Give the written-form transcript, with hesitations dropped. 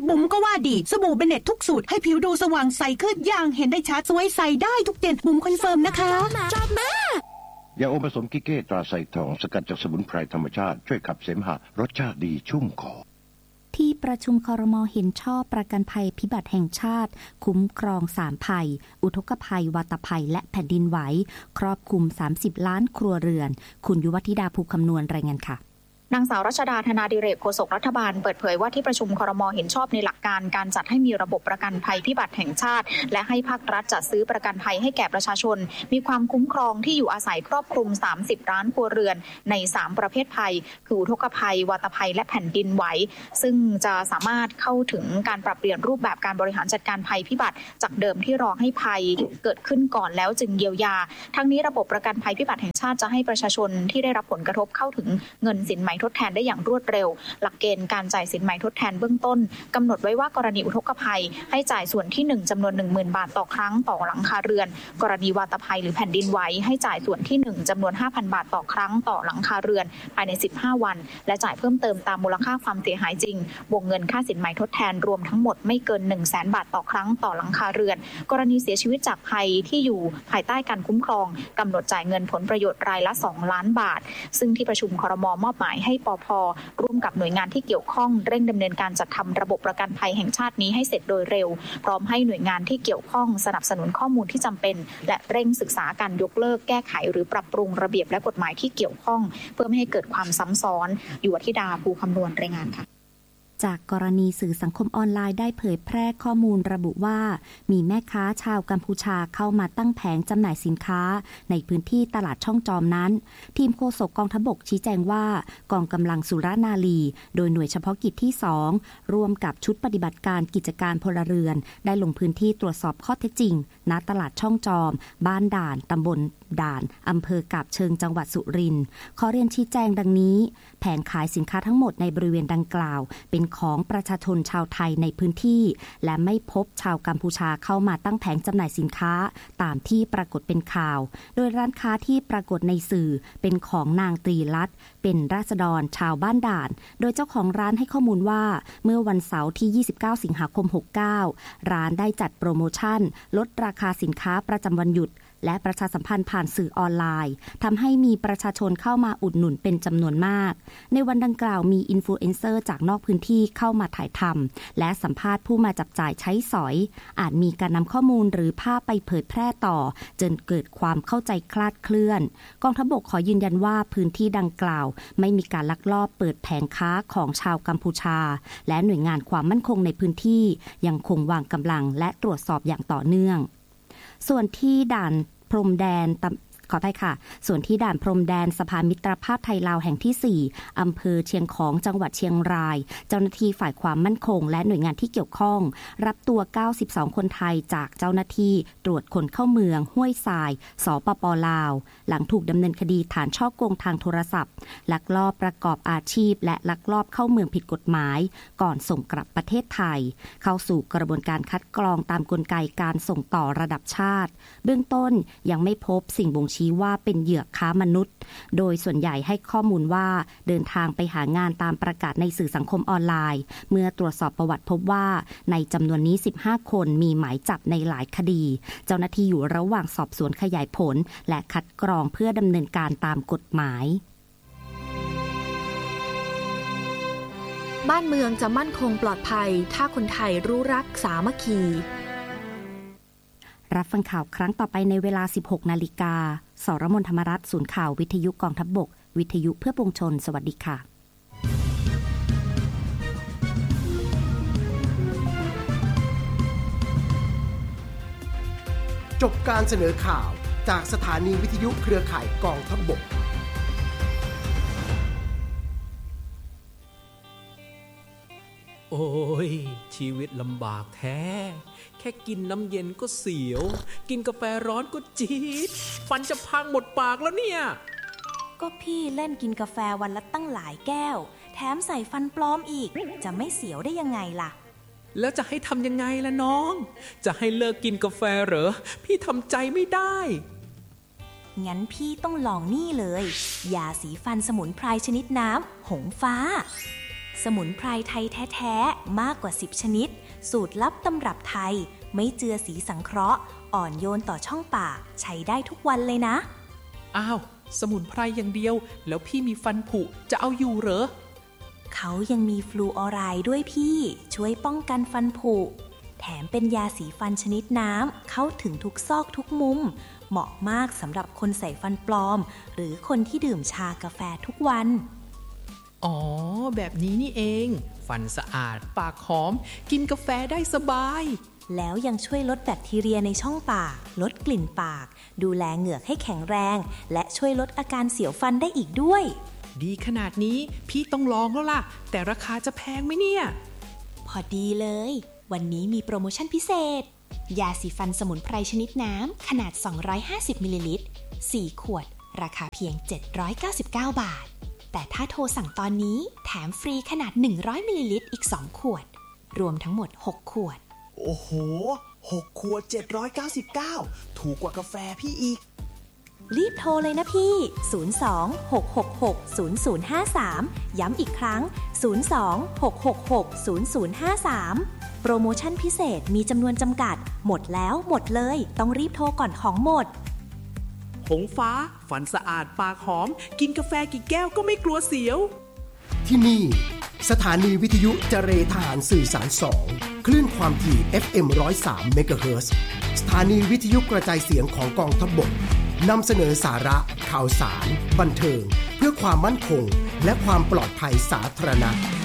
บุ๋มก็ว่าดีสบู่เบเน็ตทุกสูตรให้ผิวดูสว่างใสขึ้นอย่างเห็นได้ชัดสวยใสได้ทุกเดือนบุ๋มคอนเฟิร์มนะคะยาอมผสมกิเก้ตราไซทองสกัดจากสมุนไพรธรรมชาติช่วยขับเสมหะรสชาติดีชุ่มคอที่ประชุมครม.เห็นชอบประกันภัยพิบัติแห่งชาติคุ้มครอง3ภัยอุทกภัยวาตภัยและแผ่นดินไหวครอบคลุม30ล้านครัวเรือนคุณยุวธิดาภูคำนวณรายงานค่ะนางสาวรัชดาธนาดิเรกโฆษกรัฐบาลเปิดเผยว่าที่ประชุมครม.เห็นชอบในหลักการการจัดให้มีระบบประกันภัยพิบัติแห่งชาติและให้ภาครัฐจัดซื้อประกันภัยให้แก่ประชาชนมีความคุ้มครองที่อยู่อาศัยครอบคลุม30ล้านครัวเรือนใน3ประเภทภัยคืออุทกภัยวาตภัยและแผ่นดินไหวซึ่งจะสามารถเข้าถึงการปรับเปลี่ยนรูปแบบการบริหารจัดการภัยพิบัติจากเดิมที่รอให้ภัยเกิดขึ้นก่อนแล้วจึงเยียวยาทั้งนี้ระบบประกันภัยพิบัติแห่งชาติจะให้ประชาชนที่ได้รับผลกระทบเข้าถึงเงินสินไหมทดแทนได้อย่างรวดเร็วหลักเกณฑ์การจ่ายสินไหมทดแทนเบื้องต้นกำหนดไว้ว่ากรณีอุทกภัยให้จ่ายส่วนที่1จำนวน 10,000 บาทต่อครั้งต่อหลังคาเรือนกรณีวาตภัยหรือแผ่นดินไหวให้จ่ายส่วนที่1จำนวน 5,000 บาทต่อครั้งต่อหลังคาเรือนภายใน15วันและจ่ายเพิ่มเติมตามมูลค่าความเสียหายจริงวงเงินค่าสินไหมทดแทนรวมทั้งหมดไม่เกิน 100,000 บาทต่อครั้งต่อหลังคาเรือนกรณีเสียชีวิตจากภัยที่อยู่ภายใต้การคุ้มครองกำหนดจ่ายเงินผลประโยชน์รายละ2ล้านบาทซึ่งที่ประชุมครม.มอบหมายให้ปภ.ร่วมกับหน่วยงานที่เกี่ยวข้องเร่งดำเนินการจัดทำระบบประกันภัยแห่งชาตินี้ให้เสร็จโดยเร็วพร้อมให้หน่วยงานที่เกี่ยวข้องสนับสนุนข้อมูลที่จำเป็นและเร่งศึกษาการยกเลิกแก้ไขหรือปรับปรุงระเบียบและกฎหมายที่เกี่ยวข้องเพื่อไม่ให้เกิดความซ้ำซ้อนยุวธิดาภูคำนวณรายงานค่ะจากกรณีสื่อสังคมออนไลน์ได้เผยแพร่ข้อมูลระบุว่ามีแม่ค้าชาวกัมพูชาเข้ามาตั้งแผงจำหน่ายสินค้าในพื้นที่ตลาดช่องจอมนั้นทีมโฆษกกองทัพบกชี้แจงว่ากองกำลังสุรนารีโดยหน่วยเฉพาะกิจที่2ร่วมกับชุดปฏิบัติการกิจการพลเรือนได้ลงพื้นที่ตรวจสอบข้อเท็จจริงณตลาดช่องจอมบ้านด่านตำบลด่านอำเภอกาบเชิงจังหวัดสุรินทร์ขอเรียนชี้แจงดังนี้แผงขายสินค้าทั้งหมดในบริเวณดังกล่าวเป็นของประชาชนชาวไทยในพื้นที่และไม่พบชาวกัมพูชาเข้ามาตั้งแผงจำหน่ายสินค้าตามที่ปรากฏเป็นข่าวโดยร้านค้าที่ปรากฏในสื่อเป็นของนางตรีรัตน์เป็นราษฎรชาวบ้านด่านโดยเจ้าของร้านให้ข้อมูลว่าเมื่อวันเสาร์ที่29สิงหาคม69ร้านได้จัดโปรโมชั่นลดราคาสินค้าประจำวันหยุดและประชาสัมพันธ์ผ่านสื่อออนไลน์ทำให้มีประชาชนเข้ามาอุดหนุนเป็นจำนวนมากในวันดังกล่าวมีอินฟลูเอนเซอร์จากนอกพื้นที่เข้ามาถ่ายทำและสัมภาษณ์ผู้มาจับจ่ายใช้สอยอาจมีการนำข้อมูลหรือภาพไปเผยแพร่ต่อจนเกิดความเข้าใจคลาดเคลื่อนกองทัพบกขอยืนยันว่าพื้นที่ดังกล่าวไม่มีการลักลอบเปิดแผงค้าของชาวกัมพูชาและหน่วยงานความมั่นคงในพื้นที่ยังคงวางกำลังและตรวจสอบอย่างต่อเนื่องส่วนที่ด่านพรมแดนขออภัยค่ะส่วนที่ด่านพรมแดนสะพานมิตรภาพไทยลาวแห่งที่4อำเภอเชียงของจังหวัดเชียงรายเจ้าหน้าที่ฝ่ายความมั่นคงและหน่วยงานที่เกี่ยวข้องรับตัว92คนไทยจากเจ้าหน้าที่ตรวจคนเข้าเมืองห้วยทรายสปป.ลาวหลังถูกดำเนินคดีฐานฉ้อโกงทางโทรศัพท์ลักลอบประกอบอาชีพและลักลอบเข้าเมืองผิดกฎหมายก่อนส่งกลับประเทศไทยเข้าสู่กระบวนการคัดกรองตามกลไกการส่งต่อระดับชาติเบื้องต้นยังไม่พบสิ่งบ่งชี้ว่าเป็นเหยื่อค้ามนุษย์โดยส่วนใหญ่ให้ข้อมูลว่าเดินทางไปหางานตามประกาศในสื่อสังคมออนไลน์เมื่อตรวจสอบประวัติพบว่าในจำนวนนี้15คนมีหมายจับในหลายคดีเจ้าหน้าที่อยู่ระหว่างสอบสวนขยายผลและคัดกรองเพื่อดำเนินการตามกฎหมายบ้านเมืองจะมั่นคงปลอดภัยถ้าคนไทยรู้รักสามัคคีรับฟังข่าวครั้งต่อไปในเวลา 16 นาฬิกาสรมนธรรมรัตน์ศูนย์ข่าววิทยุกองทัพบกวิทยุเพื่อปวงชนสวัสดีค่ะจบการเสนอข่าวจากสถานีวิทยุเครือข่ายกองทัพบกโอ้ยชีวิตลำบากแท้แค่กินน้ำเย็นก็เสียวกินกาแฟร้อนก็จี๊ดฟันจะพังหมดปากแล้วเนี่ยก็พี่เล่นกินกาแฟวันละตั้งหลายแก้วแถมใส่ฟันปลอมอีกจะไม่เสียวได้ยังไงล่ะแล้วจะให้ทำยังไงล่ะน้องจะให้เลิกกินกาแฟเหรอพี่ทำใจไม่ได้งั้นพี่ต้องลองนี่เลยยาสีฟันสมุนไพรชนิดน้ำหงฟ้าสมุนไพรไทยแท้ๆมากกว่า10ชนิดสูตรลับตำรับไทยไม่เจือสีสังเคราะห์อ่อนโยนต่อช่องปากใช้ได้ทุกวันเลยนะอ้าวสมุนไพรอย่างเดียวแล้วพี่มีฟันผุจะเอาอยู่เหรอเขายังมีฟลูออไรด์ด้วยพี่ช่วยป้องกันฟันผุแถมเป็นยาสีฟันชนิดน้ำเข้าถึงทุกซอกทุกมุมเหมาะมากสำหรับคนใส่ฟันปลอมหรือคนที่ดื่มชากาแฟทุกวันอ๋อแบบนี้นี่เองฟันสะอาดปากหอมกินกาแฟได้สบายแล้วยังช่วยลดแบคทีเรียในช่องปากลดกลิ่นปากดูแลเหงือกให้แข็งแรงและช่วยลดอาการเสียวฟันได้อีกด้วยดีขนาดนี้พี่ต้องลองแล้วล่ะแต่ราคาจะแพงไหมเนี่ยพอดีเลยวันนี้มีโปรโมชั่นพิเศษยาสีฟันสมุนไพรชนิดน้ำขนาด250มิลลิลิตร4ขวดราคาเพียง799บาทแต่ถ้าโทรสั่งตอนนี้แถมฟรีขนาด100มิลลิลิตรอีก2ขวดรวมทั้งหมด6ขวดโอ้โห6ขวด799ถูกกว่ากาแฟพี่อีกรีบโทรเลยนะพี่02-666-0053ย้ำอีกครั้ง02-666-0053โปรโมชั่นพิเศษมีจำนวนจำกัดหมดแล้วหมดเลยต้องรีบโทรก่อนของหมดหงฟ้าฟันสะอาดปากหอมกินกาแฟกี่แก้วก็ไม่กลัวเสียวที่นี่สถานีวิทยุเจรทหารสื่อสาร2คลื่นความถี่ FM 103 เมกะเฮิรตซ์สถานีวิทยุกระจายเสียงของกองทัพบกนำเสนอสาระข่าวสารบันเทิงเพื่อความมั่นคงและความปลอดภัยสาธารณะ